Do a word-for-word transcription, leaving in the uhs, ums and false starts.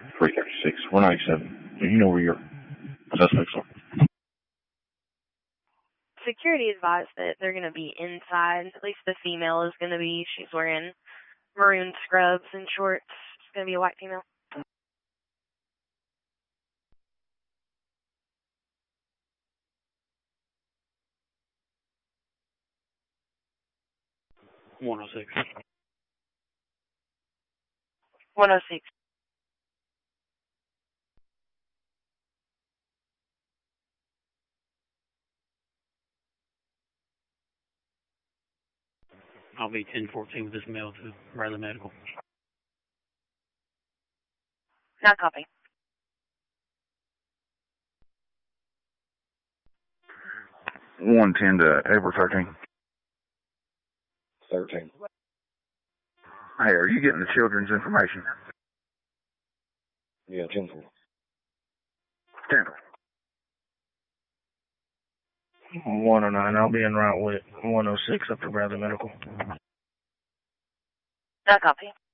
three thirty-six, four ninety-seven. Do you know where your suspects are? Security advised that they're going to be inside. At least the female is going to be. She's wearing maroon scrubs and shorts. It's going to be a white female. one oh six. one oh six. I'll be ten fourteen with this mail to Bradley Medical. Not copy. one ten to April thirteen. thirteen. Hey, are you getting the children's information? Yeah, ten four. ten four. one oh nine. I'll be en route with one oh six up to Bradley Medical. Not copy.